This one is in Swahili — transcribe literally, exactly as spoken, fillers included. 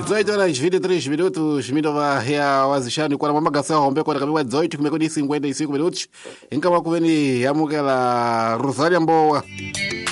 dezoito horas e vinte e três minutos, Mindova ya wazishani kwa mama gasa hombe kwa kabisa dezoito kumekodi cinquenta e cinco minutos. Ingawa kuveni amukela Rosaria Mbowa.